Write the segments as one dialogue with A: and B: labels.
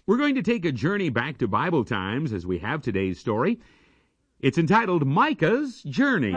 A: We're going to take a journey back to Bible times as we have today's story. It's entitled Micah's Journey.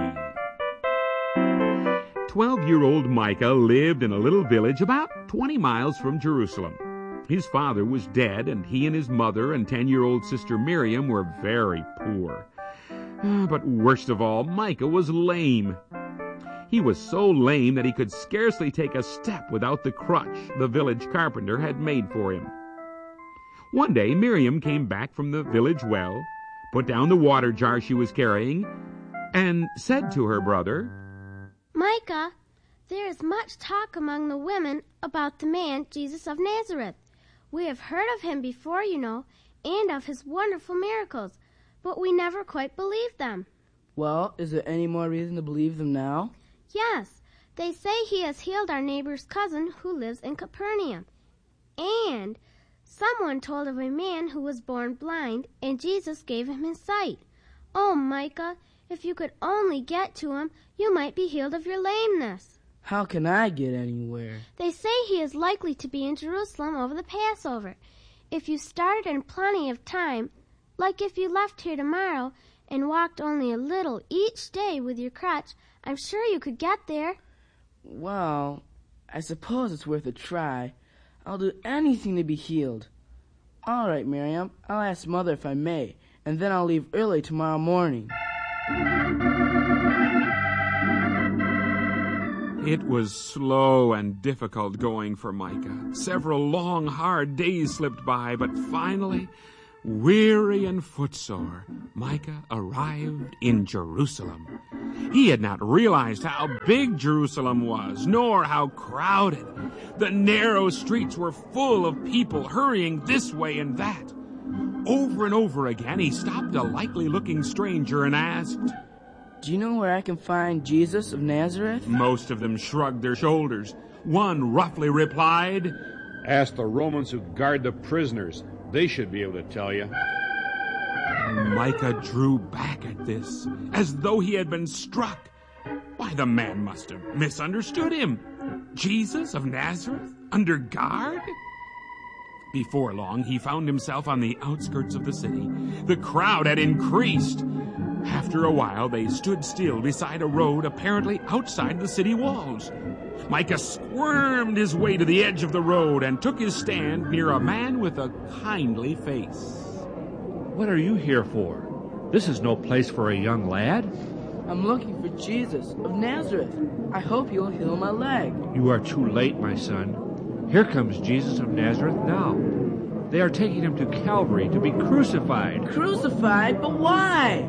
A: 12-year-old Micah lived in a little village about 20 miles from Jerusalem. His father was dead, and he and his mother and 10-year-old sister Miriam were very poor. But worst of all, Micah was lame. He was so lame that he could scarcely take a step without the crutch the village carpenter had made for him. One day, Miriam came back from the village well, put down the water jar she was carrying, and said to her brother,
B: "Micah, there is much talk among the women about the man Jesus of Nazareth. We have heard of him before, you know, and of his wonderful miracles, but we never quite believed them."
C: Well, is there any more reason to believe them now?
B: "Yes, they say he has healed our neighbor's cousin who lives in Capernaum. And someone told of a man who was born blind, and Jesus gave him his sight. Oh, Micah, if you could only get to him, you might be healed of your lameness."
C: How can I get anywhere?
B: "They say he is likely to be in Jerusalem over the Passover. If you started in plenty of time, like if you left here tomorrow and walked only a little each day with your crutch, I'm sure you could get there."
C: Well, I suppose it's worth a try. I'll do anything to be healed. All right, Miriam, I'll ask Mother if I may, and then I'll leave early tomorrow morning.
A: It was slow and difficult going for Micah. Several long, hard days slipped by, but finally, weary and footsore, Micah arrived in Jerusalem. He had not realized how big Jerusalem was, nor how crowded. The narrow streets were full of people hurrying this way and that. Over and over again, he stopped a likely-looking stranger and asked,
C: "Do you know where I can find Jesus of Nazareth?"
A: Most of them shrugged their shoulders. One roughly replied,
D: "Ask the Romans who guard the prisoners. They should be able to tell you."
A: Micah drew back at this, as though he had been struck. Why, the man must have misunderstood him. Jesus of Nazareth? Under guard? Before long, he found himself on the outskirts of the city. The crowd had increased. After a while, they stood still beside a road apparently outside the city walls. Micah squirmed his way to the edge of the road and took his stand near a man with a kindly face.
E: "What are you here for? This is no place for a young lad."
C: "I'm looking for Jesus of Nazareth. I hope you'll heal my leg."
E: "You are too late, my son. Here comes Jesus of Nazareth now. They are taking him to Calvary to be crucified."
C: "Crucified? But why?"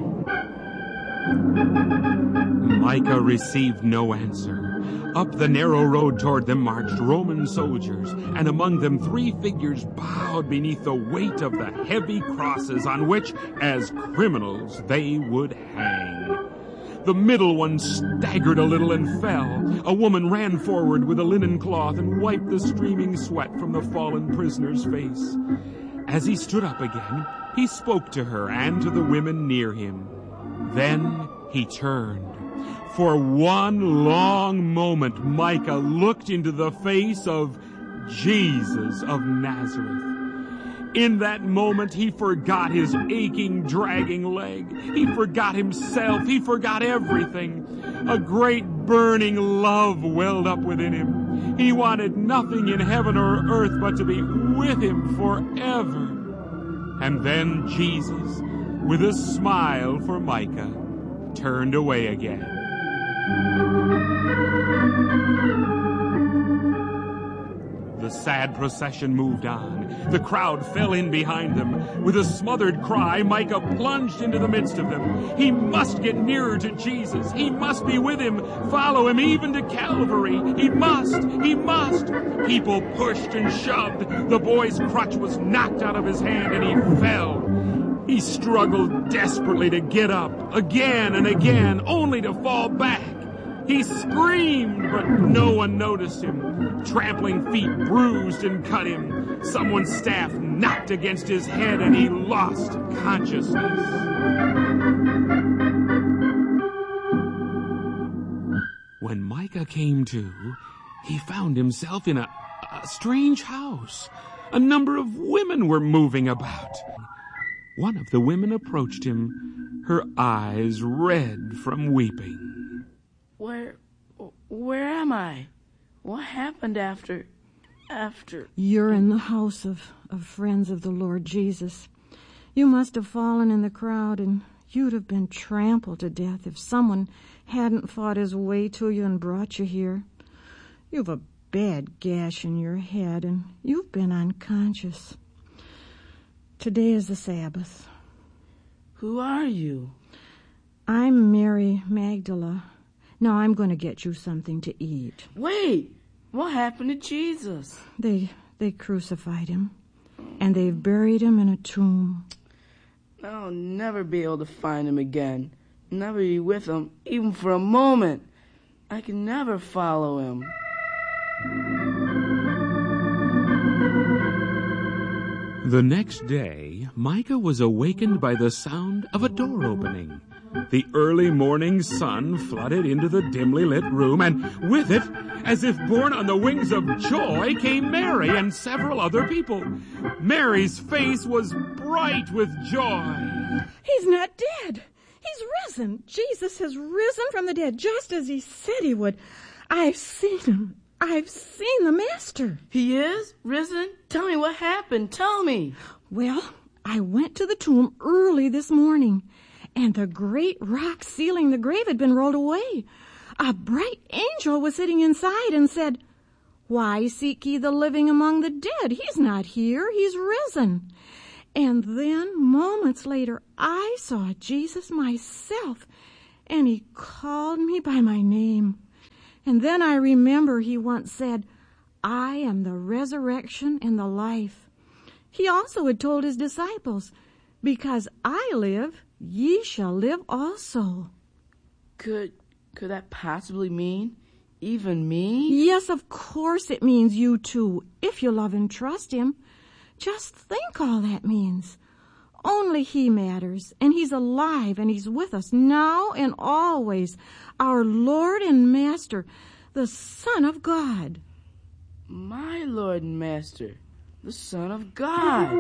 A: Micah received no answer. Up the narrow road toward them marched Roman soldiers, and among them 3 figures bowed beneath the weight of the heavy crosses on which, as criminals, they would hang. The middle one staggered a little and fell. A woman ran forward with a linen cloth and wiped the streaming sweat from the fallen prisoner's face. As he stood up again, he spoke to her and to the women near him. Then he turned. For one long moment, Micah looked into the face of Jesus of Nazareth. In that moment, he forgot his aching, dragging leg. He forgot himself. He forgot everything. A great burning love welled up within him. He wanted nothing in heaven or earth but to be with him forever. And then Jesus, with a smile for Micah, turned away again. The sad procession moved on. The crowd fell in behind them. With a smothered cry, Micah plunged into the midst of them. He must get nearer to Jesus. He must be with him, follow him even to Calvary. He must. People pushed and shoved. The boy's crutch was knocked out of his hand and he fell. He struggled desperately to get up again and again, only to fall back. He screamed, but no one noticed him. Trampling feet bruised and cut him. Someone's staff knocked against his head, and he lost consciousness. When Micah came to, he found himself in a strange house. A number of women were moving about. One of the women approached him, her eyes red from weeping.
C: Where am I? What happened after?
F: You're in the house of friends of the Lord Jesus. You must have fallen in the crowd, and you'd have been trampled to death if someone hadn't fought his way to you and brought you here. You've a bad gash in your head, and you've been unconscious. Today is the Sabbath.
C: Who are you?
F: I'm Mary Magdala. Now I'm going to get you something to eat.
C: Wait! What happened to Jesus?
F: They crucified him, and they've buried him in a tomb.
C: I'll never be able to find him again. Never be with him, even for a moment. I can never follow him.
A: The next day, Micah was awakened by the sound of a door opening. The early morning sun flooded into the dimly lit room, and with it, as if borne on the wings of joy, came Mary and several other people. Mary's face was bright with joy.
F: He's not dead. He's risen. Jesus has risen from the dead, just as he said he would. I've seen him. I've seen the Master.
C: He is risen? Tell me what happened. Tell me.
F: Well, I went to the tomb early this morning, and the great rock sealing the grave had been rolled away. A bright angel was sitting inside and said, "Why seek ye the living among the dead? He's not here. He's risen." And then, moments later, I saw Jesus myself, and he called me by my name. And then I remember he once said, "I am the resurrection and the life." He also had told his disciples, "Because I live, ye shall live also."
C: Could that possibly mean even me?
F: Yes, of course it means you too, if you love and trust him. Just think all that means. Only he matters, and he's alive, and he's with us now and always, our Lord and Master, the Son of God.
C: My Lord and Master, the Son of God.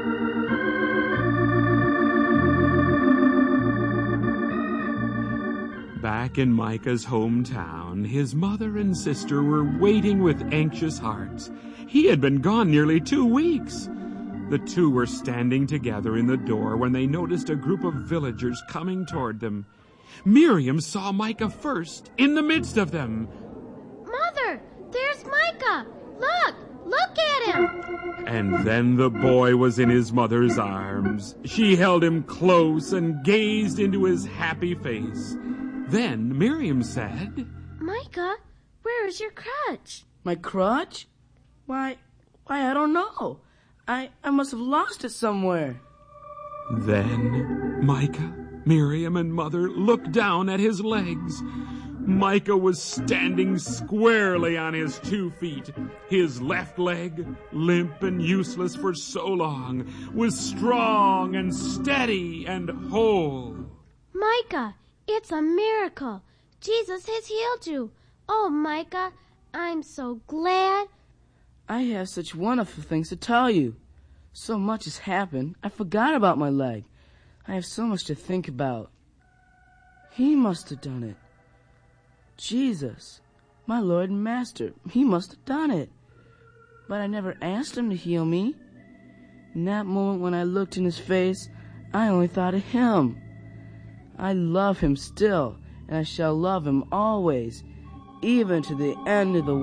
A: Back in Micah's hometown, his mother and sister were waiting with anxious hearts. He had been gone nearly 2 weeks. The two were standing together in the door when they noticed a group of villagers coming toward them. Miriam saw Micah first, in the midst of them.
B: Mother, there's Micah. Look at him.
A: And then the boy was in his mother's arms. She held him close and gazed into his happy face. Then Miriam said,
B: Micah, where is your crutch?
C: My crutch? Why, I don't know. I must have lost it somewhere.
A: Then Micah, Miriam, and Mother looked down at his legs. Micah was standing squarely on his 2 feet. His left leg, limp and useless for so long, was strong and steady and whole.
B: Micah, it's a miracle. Jesus has healed you. Oh, Micah, I'm so glad.
C: I have such wonderful things to tell you. So much has happened, I forgot about my leg. I have so much to think about. He must have done it. Jesus, my Lord and Master, he must have done it. But I never asked him to heal me. In that moment when I looked in his face, I only thought of him. I love him still, and I shall love him always, even to the end of the